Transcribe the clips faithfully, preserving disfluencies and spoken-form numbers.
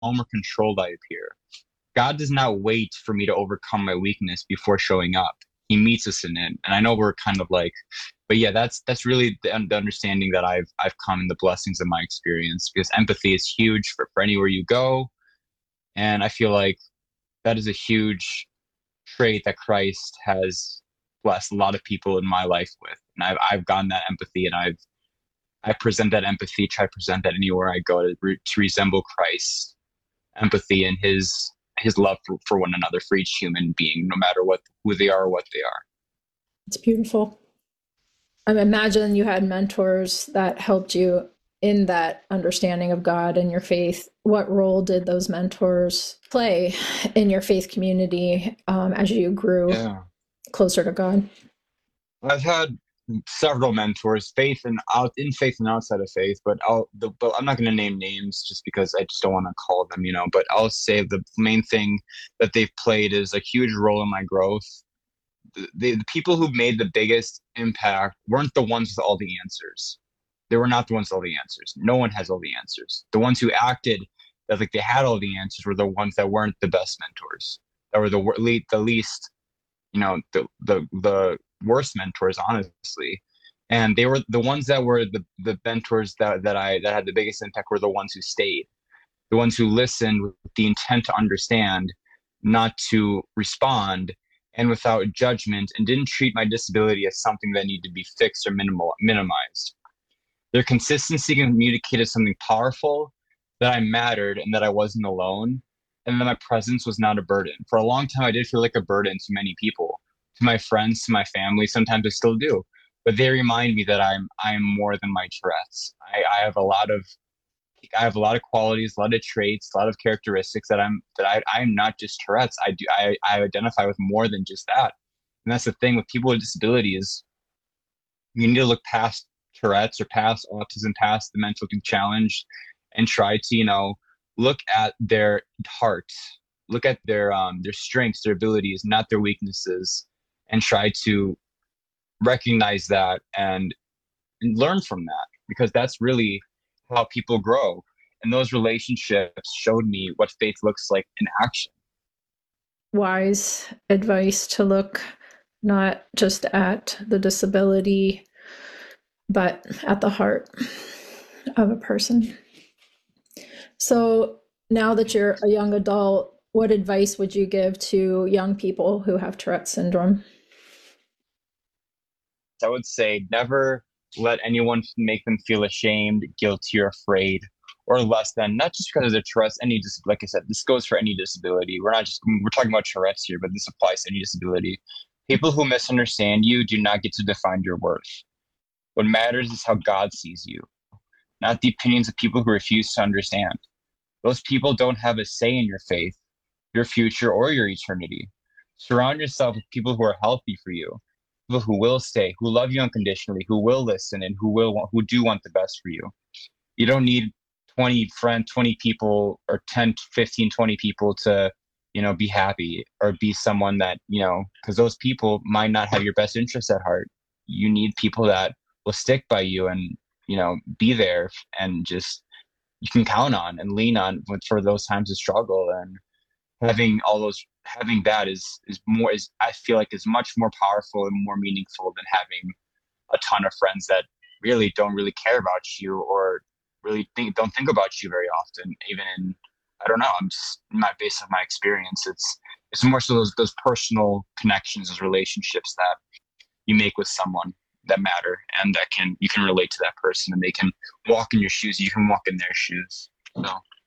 or controlled I appear. God does not wait for me to overcome my weakness before showing up. He meets us in it. And I know we're kind of like, but yeah, that's that's really the, the understanding that I've I've come in the blessings of my experience, because empathy is huge for, for anywhere you go. And I feel like that is a huge trait that Christ has blessed a lot of people in my life with. And I've I've gotten that empathy, and I've I present that empathy, try to present that anywhere I go to, re- to resemble Christ's empathy and his his love for, for one another, for each human being, no matter what who they are or what they are. It's beautiful. I imagine you had mentors that helped you in that understanding of God and your faith. What role did those mentors play in your faith community um, as you grew Yeah. closer to God? I've had several mentors, faith and out in faith and outside of faith, but I'll the, but I'm not going to name names just because I just don't want to call them, you know. But I'll say the main thing that they've played is a huge role in my growth. The, the, the people who made the biggest impact weren't the ones with all the answers. They were not the ones with all the answers. No one has all the answers. The ones who acted that like they had all the answers were the ones that weren't the best mentors. That were the le- the least, you know, the the the worst mentors, honestly. And they were the ones that were the the mentors that that I that had the biggest impact were the ones who stayed, the ones who listened with the intent to understand, not to respond, and without judgment, and didn't treat my disability as something that needed to be fixed or minimal minimized. Their consistency communicated something powerful, that I mattered and that I wasn't alone, and that my presence was not a burden. For a long time, I did feel like a burden to many people, to my friends, to my family. Sometimes I still do, but they remind me that I'm I'm more than my Tourette's. I, I have a lot of I have a lot of qualities, a lot of traits, a lot of characteristics that I'm that I I'm not just Tourette's. I do I I identify with more than just that. And that's the thing with people with disabilities. You need to look past Tourette's or past autism, past the mental challenge, and try to, you know, look at their heart, look at their um their strengths, their abilities, not their weaknesses, and try to recognize that and, and learn from that, because that's really how people grow. And those relationships showed me what faith looks like in action. Wise advice to look not just at the disability, but at the heart of a person. So now that you're a young adult, what advice would you give to young people who have Tourette syndrome? I would say never let anyone make them feel ashamed, guilty, or afraid, or less than, not just because of their Tourette's, any dis- like I said, this goes for any disability. We're not just we're talking about Tourette's here, but this applies to any disability. People who misunderstand you do not get to define your worth. What matters is how God sees you, not the opinions of people who refuse to understand. Those people don't have a say in your faith, your future, or your eternity. Surround yourself with people who are healthy for you, people who will stay, who love you unconditionally, who will listen, and who will want, who do want the best for you. You don't need twenty friend, twenty people or ten, fifteen, twenty people to, you know, be happy or be someone that, you know, because those people might not have your best interests at heart. You need people that will stick by you and, you know, be there and just you can count on and lean on for those times of struggle. And having all those having that is is more is I feel like is much more powerful and more meaningful than having a ton of friends that really don't really care about you or really think don't think about you very often. Even in I don't know, I'm just in my base of my experience. It's it's more so those those personal connections, those relationships that you make with someone that matter and that can you can relate to that person and they can walk in your shoes, you can walk in their shoes. So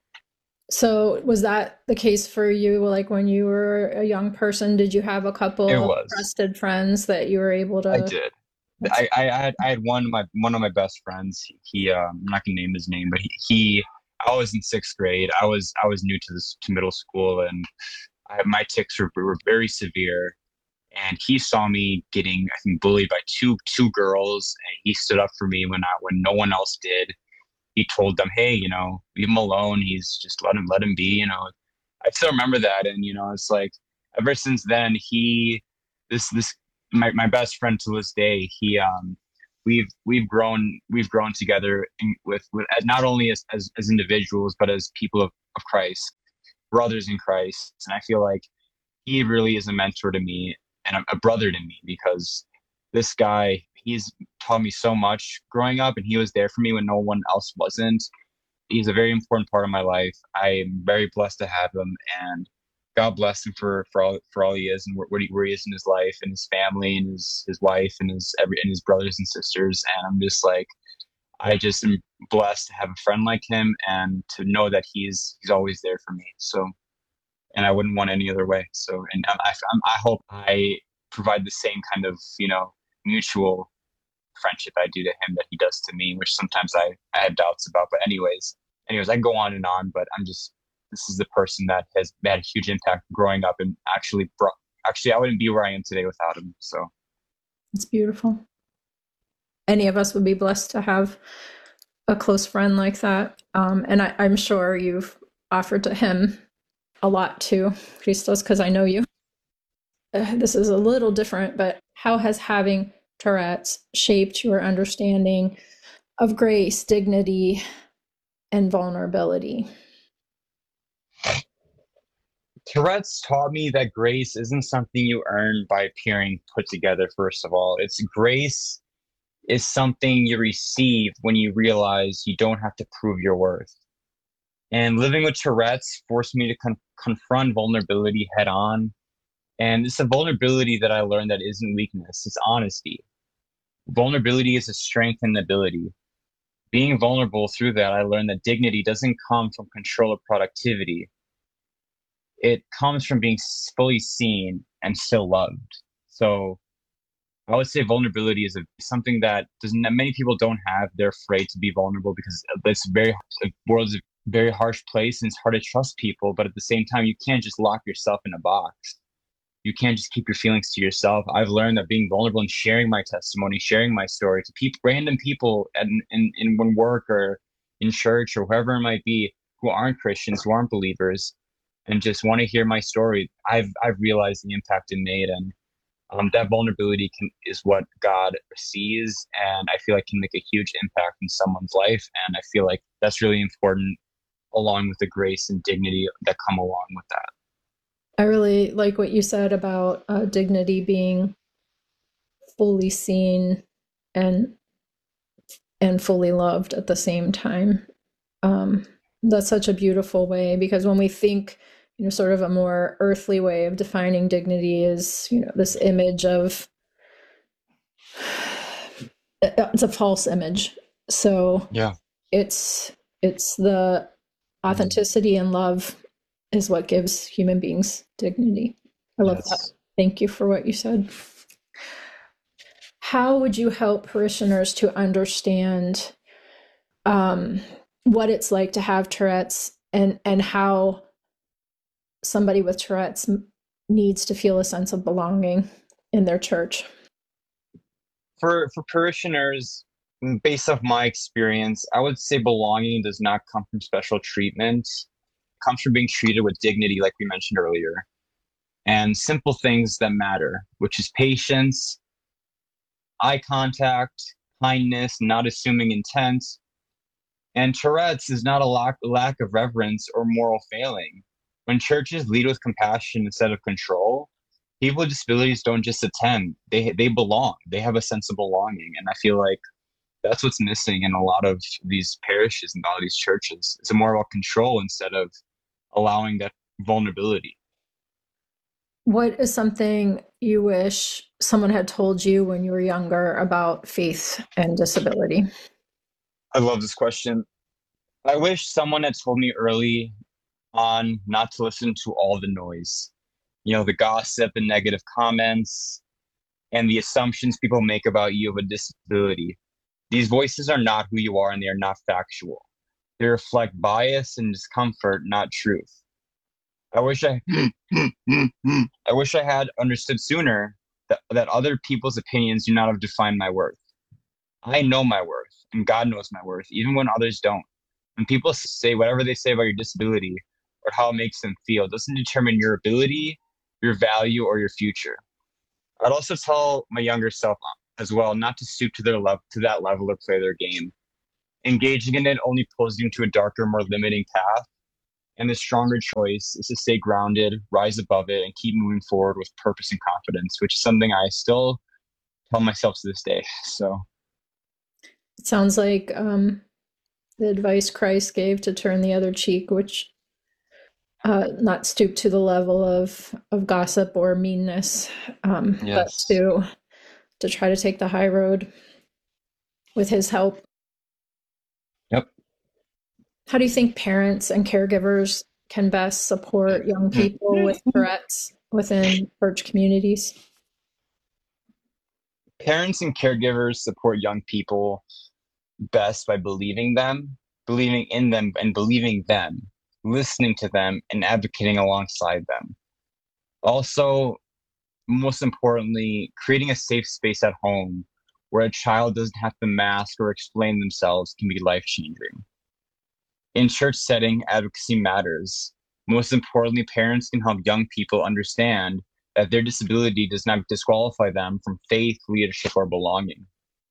So was that the case for you, like when you were a young person? Did you have a it couple of was. trusted friends that you were able I to? did. That's I, I had I had one of my one of my best friends. He um, I'm not gonna name his name, but he, he I was in sixth grade. I was I was new to this to middle school, and I, my tics were were very severe. And he saw me getting I think bullied by two two girls, and he stood up for me when I when no one else did. He told them, "Hey, you know, leave him alone. He's just let him let him be." You know, I still remember that, and you know, it's like ever since then, he this this my my best friend to this day. He um we've we've grown we've grown together in, with with not only as, as as individuals but as people of of Christ, brothers in Christ. And I feel like he really is a mentor to me and a, a brother to me because this guy, he's taught me so much growing up and he was there for me when no one else wasn't. He's a very important part of my life. I'm very blessed to have him, and God bless him for for all for all he is and where, he, where he is in his life and his family and his his wife and his every and his brothers and sisters. And I'm just like, I just am blessed to have a friend like him and to know that he's he's always there for me. So, and I wouldn't want any other way. So, and I I, I hope I provide the same kind of you know mutual friendship I do to him that he does to me, which sometimes I, I have doubts about. But anyways, anyways, I can go on and on, but I'm just, this is the person that has had a huge impact growing up and actually brought, actually, I wouldn't be where I am today without him. So It's beautiful. Any of us would be blessed to have a close friend like that. Um, and I, I'm sure you've offered to him a lot too, Christos, because I know you. Uh, this is a little different, but how has having Tourette's shaped your understanding of grace, dignity, and vulnerability? Tourette's taught me that grace isn't something you earn by appearing put together, first of all. It's grace is something you receive when you realize you don't have to prove your worth. And living with Tourette's forced me to con- confront vulnerability head on. And it's a vulnerability that I learned that isn't weakness, it's honesty. Vulnerability is a strength and ability. Being vulnerable through that, I learned that dignity doesn't come from control or productivity. It comes from being fully seen and still loved. So I would say vulnerability is a, something that doesn't many people don't have. They're afraid to be vulnerable because it's very the world's a very harsh place and it's hard to trust people. But at the same time, you can't just lock yourself in a box. You can't just keep your feelings to yourself. I've learned that being vulnerable and sharing my testimony, sharing my story to people, random people in, in, in one work or in church or wherever it might be, who aren't Christians, who aren't believers, and just want to hear my story. I've I've realized the impact it made, and um, that vulnerability can, is what God sees, and I feel like can make a huge impact in someone's life. And I feel like that's really important, along with the grace and dignity that come along with that. I really like what you said about uh, dignity being fully seen and and fully loved at the same time. Um, that's such a beautiful way, because when we think, you know, sort of a more earthly way of defining dignity is, you know, this image of, it's a false image. So Yeah. it's it's the authenticity and love is what gives human beings dignity. I love that. Yes. Thank you for what you said. How would you help parishioners to understand um, what it's like to have Tourette's, and and how somebody with Tourette's needs to feel a sense of belonging in their church? For for parishioners, based off my experience, I would say belonging does not come from special treatment. It comes from being treated with dignity, like we mentioned earlier, and simple things that matter, which is patience, eye contact, kindness, not assuming intent. And Tourette's is not a lack, lack of reverence or moral failing. When churches lead with compassion instead of control, people with disabilities don't just attend, they, they belong. They have a sense of belonging. And I feel like that's what's missing in a lot of these parishes and a lot of these churches. It's more about control instead of allowing that vulnerability. What is something you wish someone had told you when you were younger about faith and disability? I love this question. I wish someone had told me early on not to listen to all the noise, you know, the gossip and negative comments and the assumptions people make about you of a disability. These voices are not who you are and they are not factual. They reflect bias and discomfort, not truth. I wish I I wish I had understood sooner that, that other people's opinions do not have defined my worth. I know my worth and God knows my worth, even when others don't. When people say whatever they say about your disability or how it makes them feel, it doesn't determine your ability, your value, or your future. I'd also tell my younger self as well not to stoop to their level to that level or play their game. Engaging in it only pulls you into a darker, more limiting path. And the stronger choice is to stay grounded, rise above it, and keep moving forward with purpose and confidence, which is something I still tell myself to this day. So, It sounds like um, the advice Christ gave to turn the other cheek, which uh, not stoop to the level of of gossip or meanness, um, but yes. to to try to take the high road with His help. Yep. How do you think parents and caregivers can best support young people with Tourette's within church communities? Parents and caregivers support young people best by believing them, believing in them, and believing them, listening to them, and advocating alongside them. Also, most importantly, creating a safe space at home where a child doesn't have to mask or explain themselves can be life changing. In church setting, advocacy matters. Most importantly, parents can help young people understand that their disability does not disqualify them from faith, leadership, or belonging.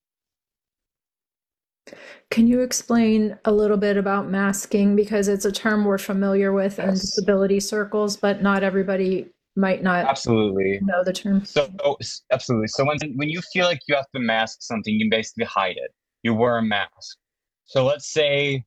Can you explain a little bit about masking? Because it's a term we're familiar with in Yes, disability circles, but not everybody might not absolutely. know the term. So, absolutely. So when when you feel like you have to mask something, you basically hide it. You wear a mask. So let's say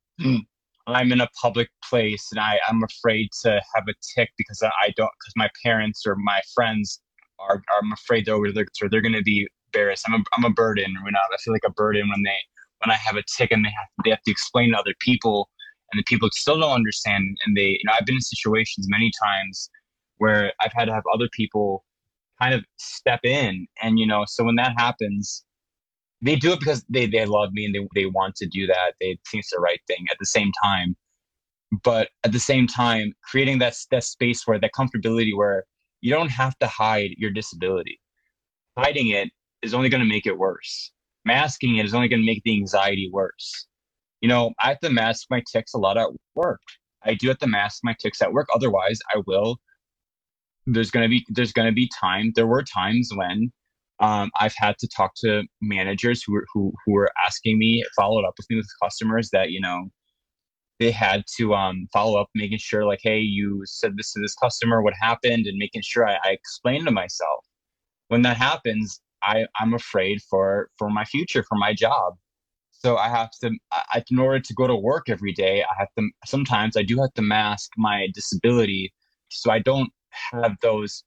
I'm in a public place and I, I'm afraid to have a tick because I, I don't, because my parents or my friends are, are I'm afraid they're, they're, or they're going to be embarrassed. I'm a, I'm a burden. Or not. I feel like a burden when they, when I have a tick and they have, they have to explain to other people and the people still don't understand. And they, you know, I've been in situations many times where I've had to have other people kind of step in. And, you know, so when that happens, they do it because they, they love me and they, they want to do that. They think it's the right thing at the same time. But at the same time, creating that, that space where that comfortability where you don't have to hide your disability. Hiding it is only going to make it worse. Masking it is only going to make the anxiety worse. You know, I have to mask my tics a lot at work. I do have to mask my tics at work. Otherwise, I will there's gonna be there's gonna be time. There were times when um, I've had to talk to managers who were who who were asking me, followed up with me with customers that you know they had to um, follow up, making sure like, hey, you said this to this customer, what happened, and making sure I, I explained to myself. When that happens, I I'm afraid for for my future, for my job. So I have to, I, in order to go to work every day, I have to, sometimes I do have to mask my disability so I don't have those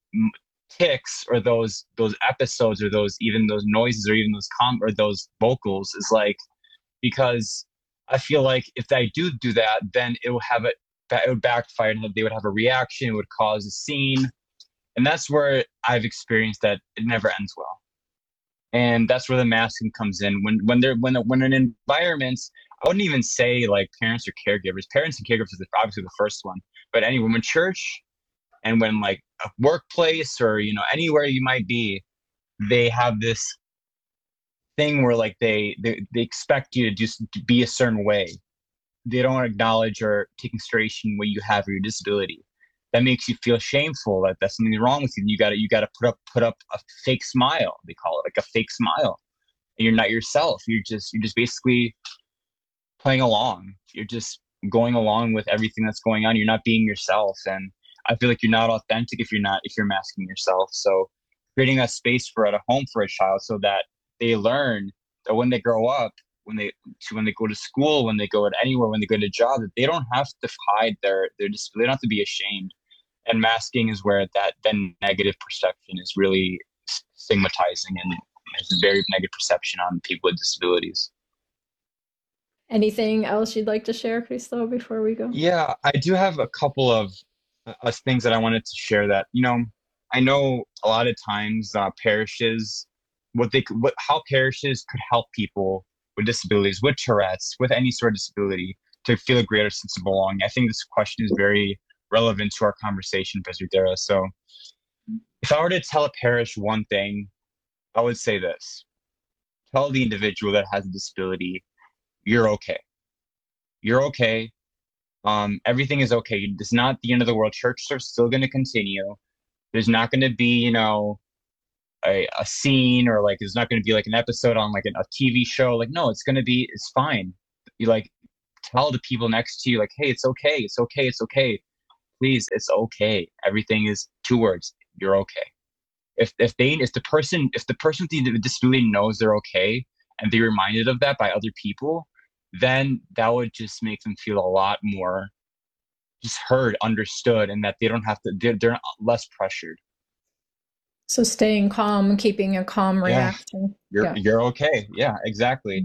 ticks or those, those episodes or those, even those noises or even those com or those vocals is like, because I feel like if I do do that, then it will have it, it would backfire and they would have a reaction, it would cause a scene. And that's where I've experienced that it never ends well, and that's where the masking comes in when when they're when when an environment, I wouldn't even say like parents or caregivers, parents and caregivers is obviously the first one, but anyway, when church and when like a workplace or you know anywhere you might be, they have this thing where like they they, they expect you to just be a certain way. They don't acknowledge or take consideration what you have or your disability. That makes you feel shameful that that's something wrong with you. You got to you got to put up put up a fake smile. They call it like a fake smile. And you're not yourself. You're just you're just basically playing along. You're just going along with everything that's going on. You're not being yourself, and I feel like you're not authentic if you're not if you're masking yourself. So creating that space for at a home for a child so that they learn that when they grow up, when they to when they go to school, when they go to anywhere, when they go to a job, that they don't have to hide their their disability. They don't have to be ashamed. And masking is where that then negative perception is really stigmatizing and has a very negative perception on people with disabilities. Anything else you'd like to share, Cristo, before we go? Yeah, I do have a couple of uh, uh, things that I wanted to share that, you know, I know a lot of times uh, parishes, what they could, what, how parishes could help people with disabilities, with Tourette's, with any sort of disability to feel a greater sense of belonging. I think this question is very relevant to our conversation, Presbytera. So if I were to tell a parish one thing, I would say this. Tell the individual that has a disability, you're okay. You're okay. Um, everything is okay. It's not the end of the world. Churches are still going to continue. There's not going to be, you know, a, a scene or like there's not going to be like an episode on like an, a T V show. Like, no, it's going to be, it's fine. You like tell the people next to you, like, hey, it's okay, it's okay, it's okay. Please, it's okay. Everything is two words. You're okay. If if they if the person if the person with the disability knows they're okay and they're reminded of that by other people, then that would just make them feel a lot more just heard, understood, and that they don't have to they're, they're less pressured. So staying calm, keeping a calm Yeah, reaction. you're Yeah. you're okay. Yeah, exactly.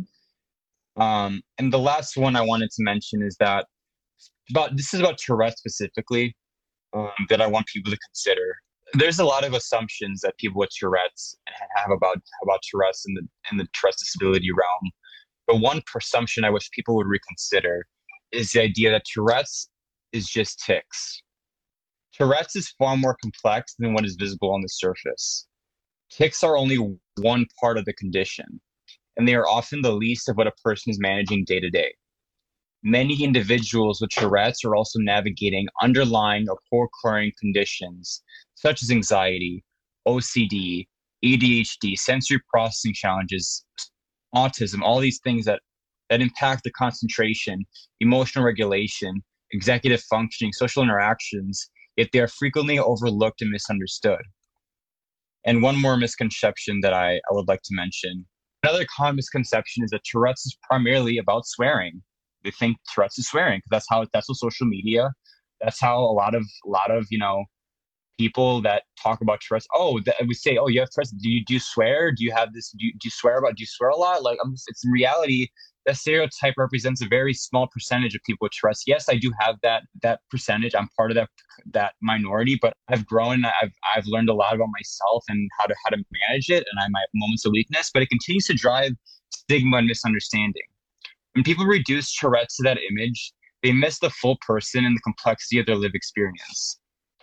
Um, and the last one I wanted to mention is that about this is about Tourette specifically, um, that I want people to consider. There's a lot of assumptions that people with Tourette's have about about Tourette's in the in the Tourette's disability realm. But one presumption I wish people would reconsider is the idea that Tourette's is just tics. Tourette's is far more complex than what is visible on the surface. Tics are only one part of the condition, and they are often the least of what a person is managing day to day. Many individuals with Tourette's are also navigating underlying or co-occurring conditions such as anxiety, O C D, A D H D, sensory processing challenges, autism, all these things that, that impact the concentration, emotional regulation, executive functioning, social interactions, yet they are frequently overlooked and misunderstood. And one more misconception that I, I would like to mention. Another common misconception is that Tourette's is primarily about swearing. They think Tourette's is swearing because that's how that's what social media, that's how a lot of a lot of you know people that talk about Tourette's. Oh, that, we say, oh, you have Tourette's. Do you do you swear? Do you have this? Do you, do you swear about? Do you swear a lot? Like, I'm just, it's in reality that stereotype represents a very small percentage of people with Tourette's. Yes, I do have that that percentage. I'm part of that that minority, but I've grown. I've I've learned a lot about myself and how to how to manage it, and I might have moments of weakness, but it continues to drive stigma and misunderstanding. When people reduce Tourette's to that image, they miss the full person and the complexity of their lived experience.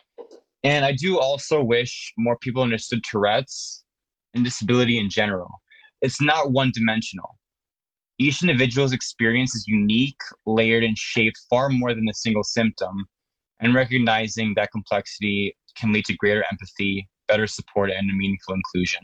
And I do also wish more people understood Tourette's and disability in general. It's not one dimensional. Each individual's experience is unique, layered, and shaped far more than a single symptom. And recognizing that complexity can lead to greater empathy, better support, and a meaningful inclusion.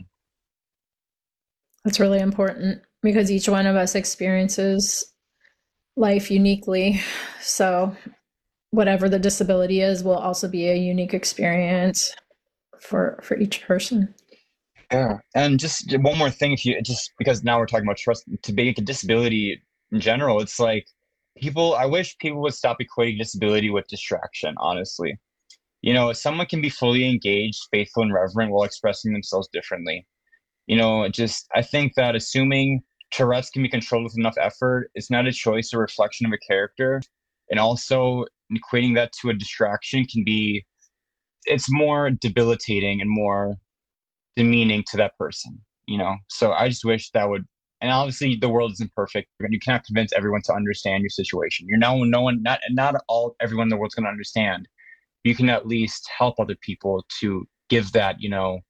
That's really important because each one of us experiences life uniquely. So, whatever the disability is will also be a unique experience for for each person. Yeah. And just one more thing, if you just because now we're talking about trust to make a disability in general, it's like people, I wish people would stop equating disability with distraction, honestly. You know, someone can be fully engaged, faithful, and reverent while expressing themselves differently. You know, just I think that assuming Tourette's can be controlled with enough effort is not a choice or reflection of a character. And also equating that to a distraction can be, it's more debilitating and more demeaning to that person, you know? So I just wish that would, and obviously the world isn't perfect. You cannot convince everyone to understand your situation. You're now, no one, not, not all, everyone in the world's going to understand. You can at least help other people to give that, you know,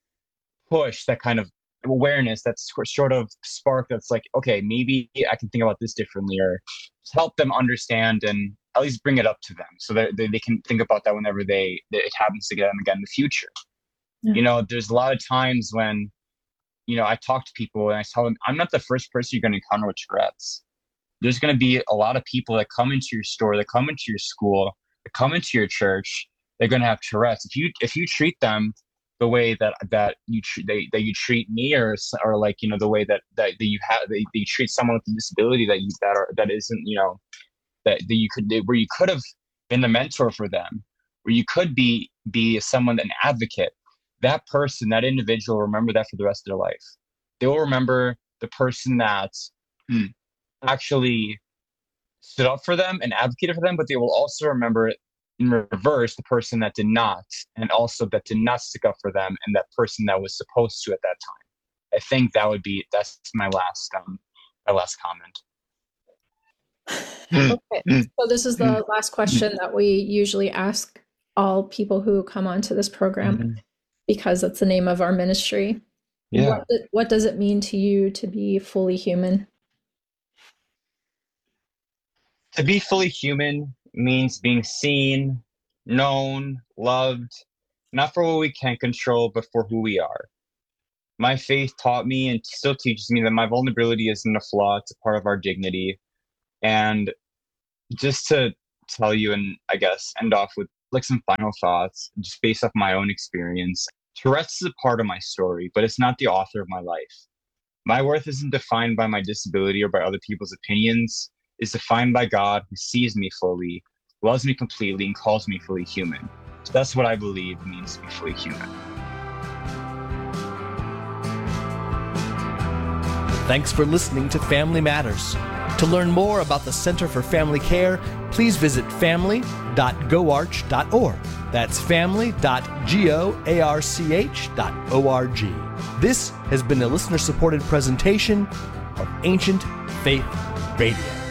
push, that kind of awareness, that's sort of spark that's like, okay, maybe I can think about this differently, or help them understand and at least bring it up to them so that they, they can think about that whenever they, it happens to them again in the future. Yeah. You know, there's a lot of times when, you know, I talk to people and I tell them, I'm not the first person you're going to encounter with Tourette's. There's going to be a lot of people that come into your store, that come into your school, that come into your church. They're going to have Tourette's. If you if you treat them the way that that you tr- they, that you treat me, or or like you know the way that that, that you have that you treat someone with a disability that you that are that isn't you know that, that you could where you could have been the mentor for them, where you could be be someone an advocate. That person, that individual, will remember that for the rest of their life. They will remember the person that hmm, actually stood up for them and advocated for them, but they will also remember it in reverse, the person that did not, and also that did not stick up for them, and that person that was supposed to at that time. I think that would be that's my last um my last comment. Okay, so this is the last question that we usually ask all people who come onto this program because that's the name of our ministry. Yeah. What what does it mean to you to be fully human? To be fully human means being seen, known, loved, not for what we can control, but for who we are. My faith taught me and still teaches me that my vulnerability isn't a flaw, it's a part of our dignity. And just to tell you, and I guess end off with like some final thoughts, just based off my own experience. Tourette's is a part of my story, but it's not the author of my life. My worth isn't defined by my disability or by other people's opinions. It's defined by God, who sees me fully, loves me completely, and calls me fully human. So that's what I believe means to be fully human. Thanks for listening to Family Matters. To learn more about the Center for Family Care, please visit family dot goarch dot org. That's family dot goarch dot org. This has been a listener-supported presentation of Ancient Faith Radio.